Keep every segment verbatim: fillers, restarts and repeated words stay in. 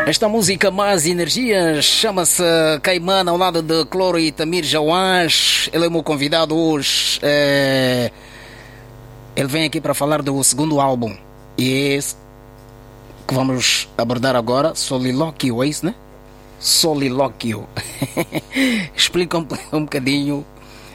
Esta música Mais Energias chama-se Caimana ao lado de Cloro e Tamir Jawaz. Ele é o meu convidado hoje. É... Ele vem aqui para falar do segundo álbum. E é esse que vamos abordar agora. Solilóquio, é isso, né? Solilóquio. Explica um, um bocadinho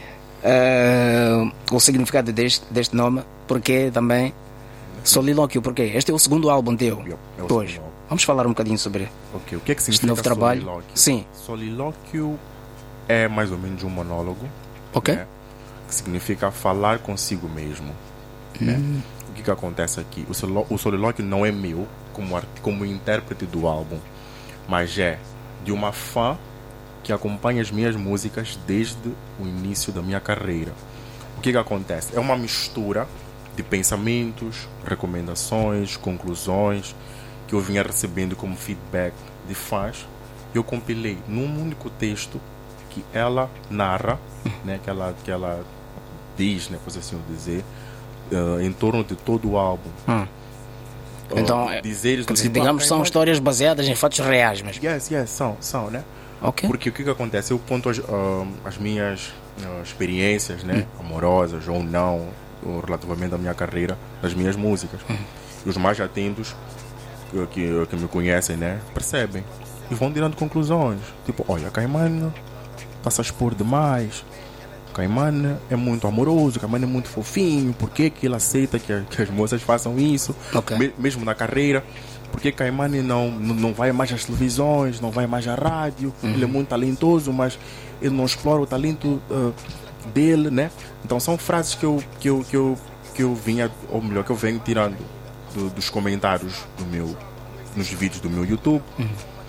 uh, o significado deste, deste nome. Porque também Solilóquio, porque este é o segundo álbum teu. É Pois. Vamos falar um bocadinho sobre okay. O que é que significa este novo trabalho. Solilóquio? Sim. Solilóquio é mais ou menos um monólogo. Ok. Né? Que significa falar consigo mesmo. Hum. Né? O que, que acontece aqui? O, soliló o solilóquio não é meu como, como intérprete do álbum, mas é de uma fã que acompanha as minhas músicas desde o início da minha carreira. O que, que acontece? É uma mistura de pensamentos, recomendações, conclusões que eu vinha recebendo como feedback de fãs. Eu compilei num único texto que ela narra, né, que, ela, que ela diz, né, por assim dizer, uh, em torno de todo o álbum. Hum. Então, uh, dizeres, que, digamos, são histórias baseadas em fatos reais mesmo. Yes, yes, são, são, né? Okay. Porque o que, que acontece? Eu conto as, uh, as minhas uh, experiências, né, hum. amorosas ou não, ou relativamente à minha carreira, nas minhas músicas. Hum. E os mais atentos que, que, que me conhecem, né, percebem e vão tirando conclusões. Tipo, olha, Caimana está-se a expor demais. Caimana é muito amoroso, Caimana é muito fofinho. Por que que ele aceita que, que as moças façam isso? Okay. Me, mesmo na carreira. Por que Caimana não, não, não vai mais às televisões, não vai mais à rádio? Uhum. Ele é muito talentoso, mas ele não explora o talento uh, dele, né? Então são frases que eu, que eu, que eu, que eu vinha, ou melhor, que eu venho tirando do, dos comentários do meu, nos vídeos do meu YouTube, uhum.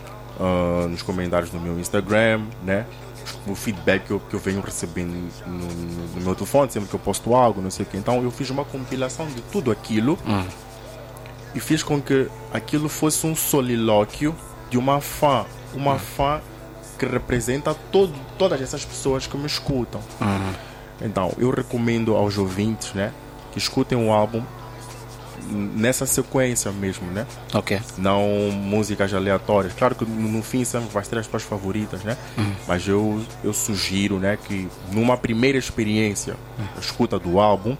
uh, nos comentários do meu Instagram, né? O feedback que eu, que eu venho recebendo no, no, no meu telefone, sempre que eu posto algo, não sei o que. Então eu fiz uma compilação de tudo aquilo uhum. e fiz com que aquilo fosse um solilóquio de uma fã, uma uhum. fã que representa todo, todas essas pessoas que me escutam. Uhum. Então eu recomendo aos ouvintes, né, que escutem o álbum nessa sequência mesmo, né? Ok. Não músicas aleatórias. Claro que no fim sempre vai ter as tuas favoritas, né? Uhum. Mas eu, eu sugiro, né, que numa primeira experiência, uhum. a escuta do álbum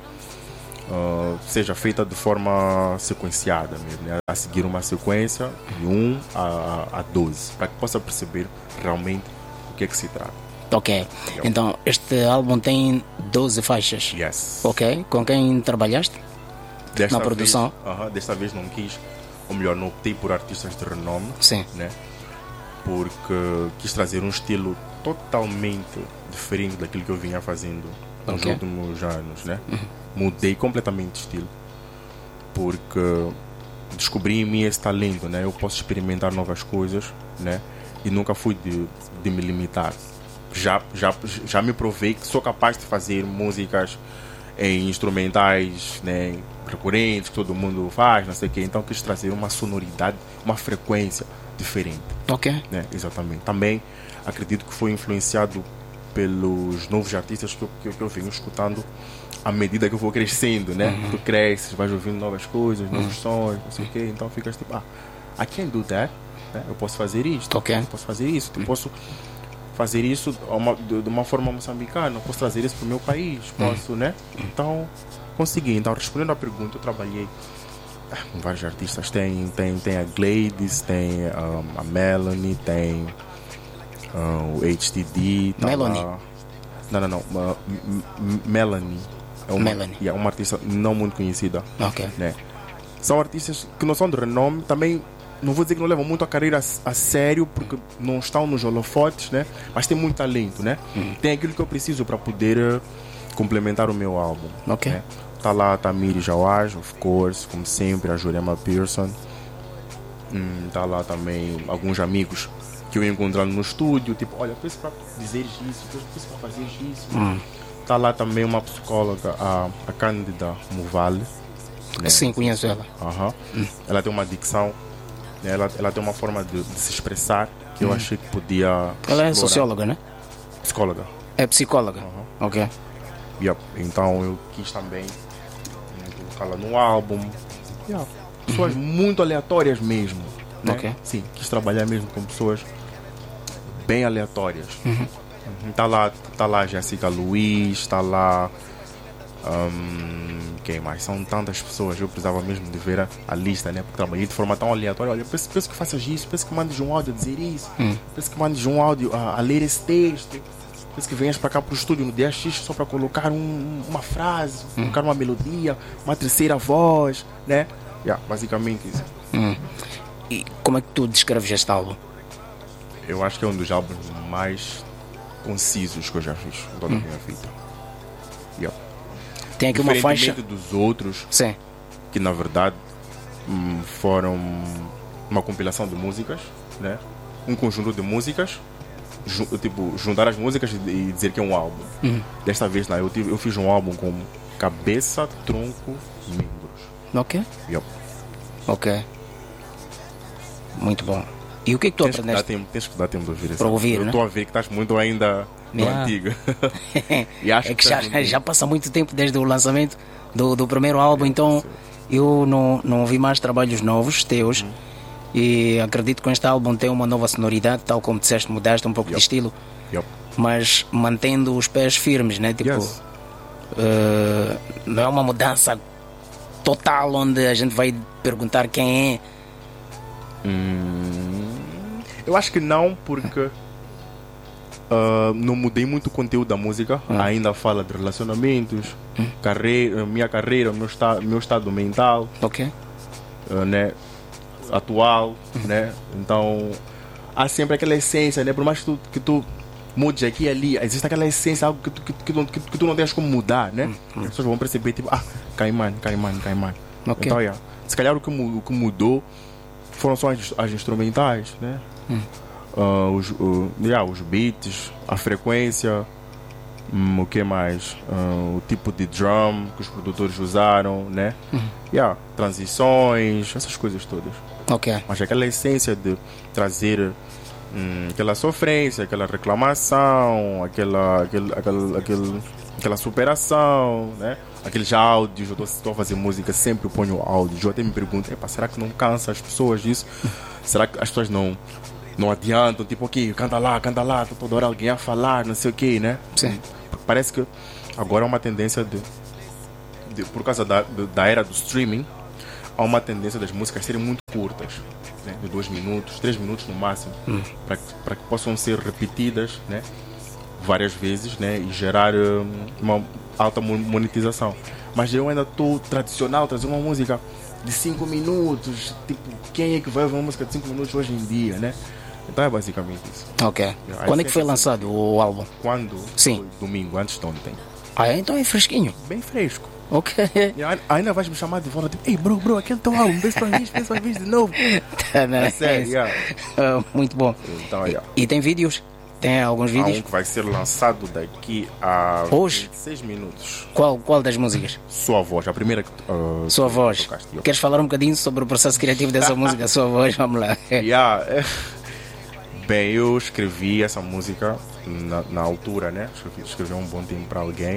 uh, seja feita de forma sequenciada mesmo, né? A seguir uma sequência de um a doze, para que possa perceber realmente o que é que se trata. Ok. Então, este álbum tem doze faixas. Yes. Ok. Com quem trabalhaste? Desta na produção? Vez, uh-huh, desta vez não quis, ou melhor, não optei por artistas de renome. Sim. Né? Porque quis trazer um estilo totalmente diferente daquilo que eu vinha fazendo nos okay. últimos anos, né? Uhum. Mudei completamente de estilo. Porque descobri em mim esse talento, né? Eu posso experimentar novas coisas, né? E nunca fui de, de me limitar. Já, já, já me provei que sou capaz de fazer músicas em instrumentais, né, recorrentes, que todo mundo faz, não sei o quê. Então quis trazer uma sonoridade, uma frequência diferente. Ok. Né? Exatamente. Também acredito que foi influenciado pelos novos artistas que eu, que eu, que eu venho escutando à medida que eu vou crescendo, né? Uhum. Tu cresces, vais ouvindo novas coisas, uhum. novos sons, não sei o quê. Então ficas tipo, ah, I can do that. Né? Eu posso fazer isto. Ok. Eu posso fazer isso. Eu posso fazer isso uma, de, de uma forma moçambicana, posso trazer isso para o meu país, posso, hum. né? Então, consegui. Então, respondendo à pergunta, eu trabalhei com vários artistas. Tem, tem, tem a Gladys, tem um, a Melanie, tem um, o H T D. Tá Melanie? Lá. Não, não, não. Uh, Melanie. É uma, Melanie. É uma artista não muito conhecida. Ok. Né? São artistas que não são de renome, também. Não vou dizer que não levam muito a carreira a, a sério, porque não estão nos holofotes, né? Mas tem muito talento, né? Uhum. Tem aquilo que eu preciso para poder uh, complementar o meu álbum. Ok. Né? Tá lá a Tamir Jawaz, of course, como sempre, a Jurema Pearson. Hum, tá lá também alguns amigos que eu encontrando no estúdio, tipo, olha, pensa para dizer isso, pensa para fazer isso. Uhum. Tá lá também uma psicóloga, a, a Cândida Muvale. Né? Sim, conheço ela. Uhum. Uhum. Ela tem uma dicção. Ela, ela tem uma forma de, de se expressar que hum. eu achei que podia. Ela explorar. é socióloga, né? Psicóloga. É psicóloga. Uhum. Ok. Yep. Então eu quis também colocá-la no álbum. Yeah. Pessoas uhum. muito aleatórias mesmo. né? Ok. Sim, quis trabalhar mesmo com pessoas bem aleatórias. Uhum. Tá lá, tá lá Jéssica Luiz, tá lá. Hum, quem mais? São tantas pessoas. Eu precisava mesmo de ver a, a lista, né? Porque trabalhei de forma tão aleatória. Olha, penso, penso que faças isso, penso que mandes um áudio a dizer isso, hum. penso que mandes um áudio a, a ler esse texto, penso que venhas para cá para o estúdio no dia X só para colocar um, uma frase, hum. colocar uma melodia, uma terceira voz, né? Yeah, basicamente isso. Hum. E como é que tu descreves este álbum? Eu acho que é um dos álbuns mais concisos que eu já fiz em toda a hum. minha vida. Yeah. Tem aqui uma faixa dos outros, sim, que na verdade hum, foram uma compilação de músicas, né? Um conjunto de músicas, ju tipo, juntar as músicas e dizer que é um álbum. Uhum. Desta vez não, eu, tive, eu fiz um álbum com cabeça, tronco, membros. Ok. Yep. Ok. Muito bom. E o que é que tu tens aprendeste? Que tempo, tens que dar tempo de ouvir para ouvir, eu né? estou a ver que estás muito ainda no yeah. antigo. E acho é que, que já, muito... já passa muito tempo desde o lançamento do, do primeiro álbum, é, então eu não, não ouvi mais trabalhos novos teus. Hum. E acredito que com este álbum tem uma nova sonoridade, tal como disseste, mudaste um pouco yep. de estilo, yep. mas mantendo os pés firmes, né? Tipo, yes. uh, não é uma mudança total onde a gente vai perguntar quem é. Hum, eu acho que não, porque uh, não mudei muito o conteúdo da música. Hum. Ainda fala de relacionamentos, hum. carreira, minha carreira, meu, esta, meu estado mental, ok, uh, né? Atual, uhum. né? Então há sempre aquela essência, né? Por mais que tu, que tu mude aqui e ali, existe aquela essência, algo que tu, que, que, que, que tu não tens como mudar, né? Uhum. As pessoas vão perceber, tipo, ah, Caimán, Caimán, Caimán. Okay. Então, yeah, se calhar o que, o que mudou foram só as, as instrumentais, né? Uhum. Uh, os, uh, yeah, os beats, a frequência, um, o que mais? Uh, o tipo de drum que os produtores usaram, né? Uhum. Yeah, transições, essas coisas todas. Okay. Mas aquela essência de trazer hum, aquela sofrência, aquela reclamação, aquela, aquele, aquele, aquele, aquela superação, né? Aqueles áudios, eu estou a fazer música, sempre eu ponho áudios. Eu até me pergunto, será que não cansa as pessoas disso? Será que as pessoas não, não adiantam? Tipo, ok, canta lá, canta lá, toda hora alguém a falar, não sei o que, né? Sim. Parece que agora há uma tendência de, de por causa da, de, da era do streaming, há uma tendência das músicas serem muito curtas, né? De dois minutos, três minutos no máximo, hum. para que, para que possam ser repetidas, né? Várias vezes, né? E gerar um, uma alta monetização. Mas eu ainda estou tradicional, trazer uma música de cinco minutos, tipo, quem é que vai ouvir uma música de cinco minutos hoje em dia, né? Então é basicamente isso. Ok. Aí quando é que foi lançado o álbum? Quando? Sim. Foi domingo, antes de ontem. Ah, então é fresquinho. Bem fresco. Ok. E ainda vais me chamar de volta, tipo, ei bro, bro, aquele teu álbum, vê para mim, vê para mim de novo. Tá, né? É sério, yeah. uh, muito bom. Então, yeah. e, e tem vídeos? Tem alguns vídeos? Há um que vai ser lançado daqui a hoje? vinte e seis minutos. Qual, qual das músicas? Sua Voz, a primeira que uh, Sua que Voz. Tocaste, Queres falar um bocadinho sobre o processo criativo dessa música, Sua Voz? Vamos lá. Yeah. Bem, eu escrevi essa música na, na altura, né? Escrevi, escrevi um bom tempo para alguém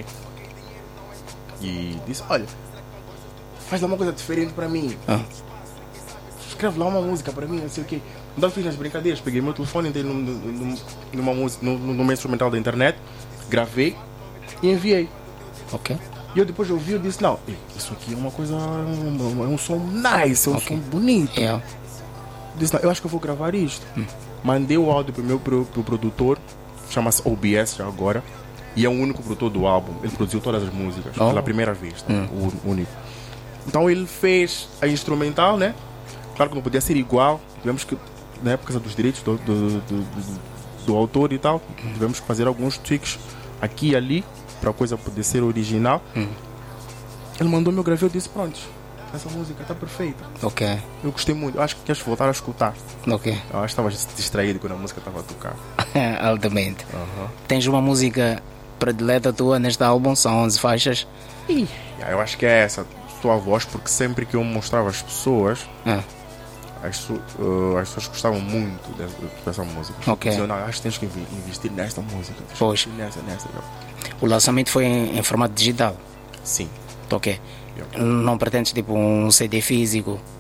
e disse, olha, faz lá uma coisa diferente para mim. Ah. Escreve lá uma música para mim, não sei o quê. Então fiz nas brincadeiras, peguei meu telefone, entrei num, num, numa música, num, num instrumental da internet, gravei e enviei. Ok. E eu depois ouvi e disse, não, isso aqui é uma coisa, é um som nice, é um okay. som bonito. Yeah. Disse, não, eu acho que eu vou gravar isto. Hum. Mandei o áudio pro meu pro, pro produtor, chama-se O B S já agora, e é o único produtor do álbum. Ele produziu todas as músicas, oh. pela primeira vez, tá? hum. o único. Então ele fez a instrumental, né? Claro que não podia ser igual, tivemos que, né, por causa dos direitos do, do, do, do, do autor e tal, tivemos que fazer alguns tweaks aqui e ali, para a coisa poder ser original. Hum. Ele mandou-me, eu gravei, eu disse, pronto, essa música está perfeita. Ok. Eu gostei muito, eu acho que queres voltar a escutar. Ok. Eu acho que estava distraído quando a música estava a tocar. Altamente. Uhum. Tens uma música predileta tua neste álbum, são onze faixas. Ih, eu acho que é essa, Sua Voz, porque sempre que eu mostrava às pessoas, ah. as, uh, as pessoas gostavam muito dessa, dessa música. Ok. Diziam, não, acho que tens que investir nesta música. Pois. Nessa, nessa. O lançamento foi em, em formato digital? Sim. Ok. Yeah. Não pretendes tipo um C D físico?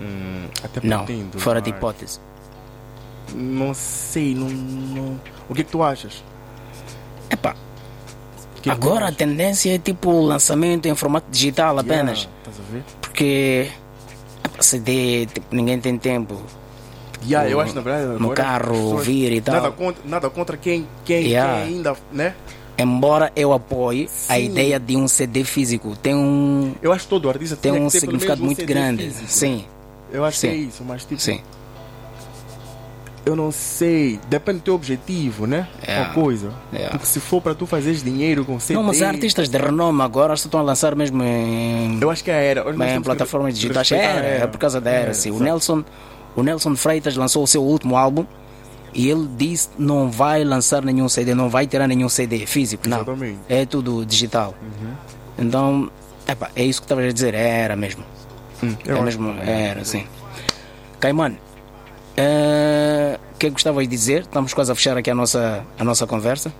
Hum, até Não, pretendo, fora de mas hipótese. Não sei, não, não... O que é que tu achas? Epá, O que é que tu agora a achas? tendência é tipo lançamento em formato digital apenas. Yeah, estás a ver? Porque epá, C D, tipo, ninguém tem tempo. Yeah, eu No- acho, na verdade, no agora carro, as pessoas- ouvir e tal. Nada contra, nada contra quem, quem, Yeah. quem ainda, né? Embora eu apoie a Sim. ideia de um C D físico, tem um, Eu acho que todo artista tem tinha um que ter pelo significado menos um muito C D grande. físico, né? Sim, Eu acho Sim. que é isso, mas tipo, sim. eu não sei, depende do teu objetivo, né? Yeah. Uma coisa. Yeah. Porque se for para tu fazeres dinheiro com C D... Não, mas artistas de renome agora estão a lançar mesmo em, Eu acho que é a era. Nós em temos que plataformas digitais. respeitar Era, a é por causa da era. sim. O, exato. Nelson, o Nelson Freitas lançou o seu último álbum e ele disse que não vai lançar nenhum C D, não vai tirar nenhum C D físico, não. Exatamente. É tudo digital. Uhum. Então, epá, é isso que estavas a dizer, era mesmo. Hum, eu É acho mesmo, que- era, sim. Caimano, eh, o que é que gostavas de dizer? Estamos quase a fechar aqui a nossa, a nossa conversa.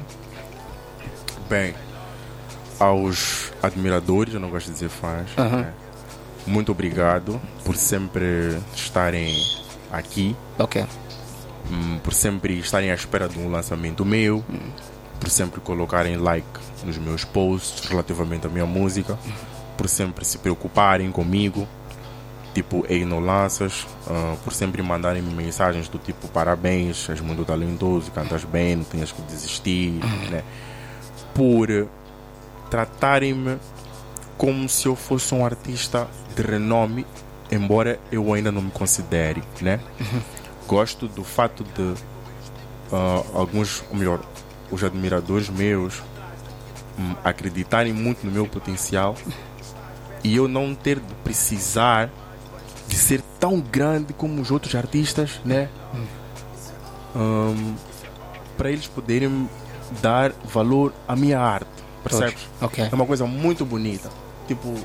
Bem, aos admiradores, eu não gosto de dizer fãs, Aham. né? Muito obrigado por sempre estarem aqui, Ok. hum, por sempre estarem à espera de um lançamento meu, por sempre colocarem like nos meus posts relativamente à minha música, por sempre se preocuparem comigo, tipo, ei, não lanças, ah, por sempre mandarem mensagens do tipo, parabéns, és muito talentoso, cantas bem, não tens que desistir, né? Por tratarem-me como se eu fosse um artista de renome, embora eu ainda não me considere, né? Gosto do fato de ah, alguns, ou melhor, os admiradores meus hum, acreditarem muito no meu potencial e eu não ter de precisar de ser tão grande como os outros artistas, né? Hum, para eles poderem dar valor à minha arte, percebes? Ok. É uma coisa muito bonita. Tipo,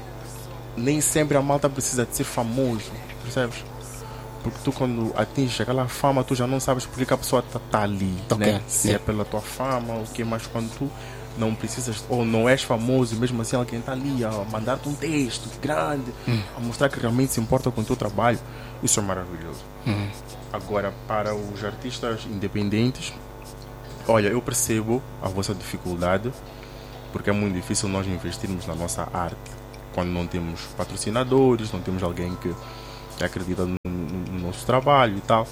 nem sempre a malta precisa de ser famoso, percebes? Porque tu, quando atinges aquela fama, tu já não sabes porque que a pessoa está tá ali, Ok, né? Se é yeah. pela tua fama, o que mais, quando tu não precisas, ou não és famoso, e mesmo assim alguém está ali a mandar-te um texto grande, a mostrar que realmente se importa com o teu trabalho, isso é maravilhoso. Uhum. Agora, para os artistas independentes, olha, eu percebo a vossa dificuldade, porque é muito difícil nós investirmos na nossa arte quando não temos patrocinadores, não temos alguém que, que acredita no, no- no nosso trabalho e tal.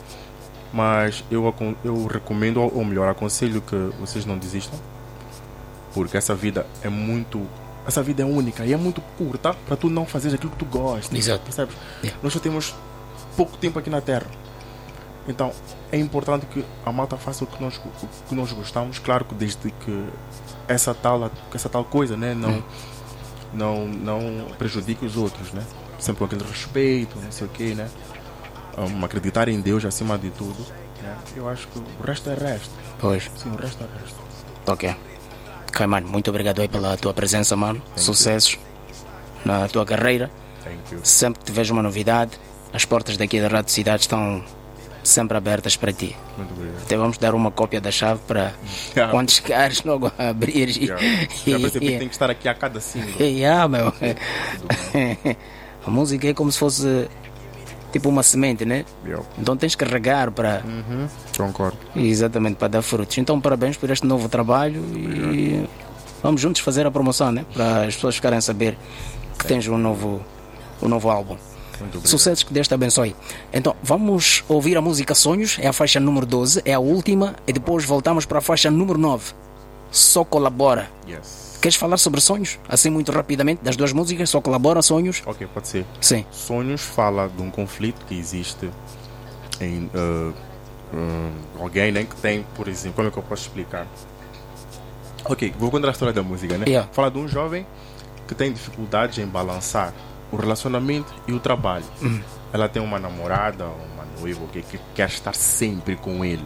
Mas eu, acon- eu recomendo, ou melhor, aconselho que vocês não desistam, porque essa vida é muito. Essa vida é única e é muito curta para tu não fazer aquilo que tu gostas. Exato. Percebes? Yeah. Nós só temos pouco tempo aqui na Terra. Então é importante que a malta faça o que nós, o que nós gostamos. Claro que desde que essa tal, que essa tal coisa, né, não, não, não prejudique os outros, né? Sempre com aquele respeito, não sei o quê, né? Um, acreditar em Deus acima de tudo, né? Eu acho que o resto é resto. Pois. Sim, o resto é resto. Ok. Caimano, muito obrigado aí pela tua presença, mano. Sucessos na tua carreira. Thank you. Sempre que tiveres uma novidade, as portas daqui da Rádio Cidade estão sempre abertas para ti. Muito obrigado. Até vamos dar uma cópia da chave para Yeah. quando chegares logo a abrir. e- Já, já percebi que tem que estar aqui a cada single. Yeah, meu. Tudo bem. A música é como se fosse tipo uma semente, né? Eu. Então tens que regar para Uhum. Concordo. exatamente para dar frutos. Então parabéns por este novo trabalho e vamos juntos fazer a promoção, né? Para as pessoas ficarem a saber que tens um novo, um novo álbum. Muito obrigado. Sucessos, que Deus te abençoe. Então vamos ouvir a música Sonhos, é a faixa número doze, é a última, e depois voltamos para a faixa número nove. Só colabora. Yes. Queres falar sobre sonhos? Assim muito rapidamente, das duas músicas, só colabora sonhos? Ok, pode ser. Sim. Sonhos fala de um conflito que existe em uh, um, alguém, né, que tem, por exemplo, como é que eu posso explicar? Ok, vou contar a história da música, né? Yeah. Fala de um jovem que tem dificuldades em balançar o relacionamento e o trabalho. Ela tem uma namorada, uma noiva que, que quer estar sempre com ele.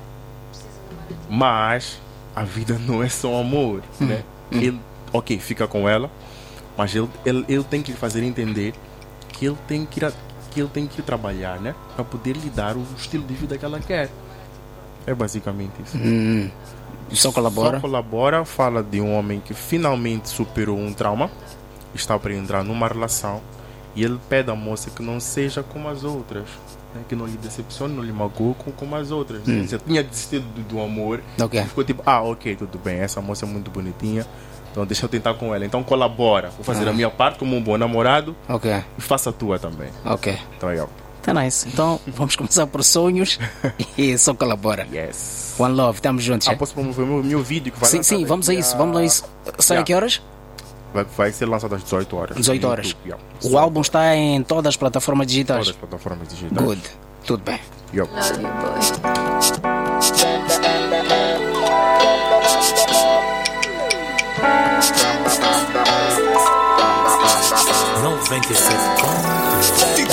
Mas a vida não é só amor, né? Ele, ok, fica com ela, mas ele, ele, ele tem que lhe fazer entender que ele tem que ir, a- que ele tem que ir trabalhar, né? Para poder lhe dar o estilo de vida que ela quer. É basicamente isso. Hum, só colabora. Só colabora, fala de um homem que finalmente superou um trauma, está para entrar numa relação E ele pede à moça que não seja como as outras, né? Que não lhe decepcione, não lhe magoe com, como as outras. Hum. Já tinha desistido do, do amor. Okay. Ficou tipo, ah, ok, tudo bem, essa moça é muito bonitinha, então deixa eu tentar com ela. Então colabora, vou fazer ah. a minha parte como um bom namorado, okay. e faça a tua também. Ok. Então é ó. Tá nice. Então vamos começar por sonhos e só colabora. Yes. One Love, estamos juntos. Ah, posso promover o meu, meu vídeo que vai Sim, sim, vamos a isso, vamos a isso. Sai a que horas? Vai, vai ser lançado às dezoito horas. dezoito horas. Yeah. O álbum está em todas as plataformas digitais? Todas as plataformas digitais. Good. Tudo bem. Yep. Love you, boy. noventa e sete pontos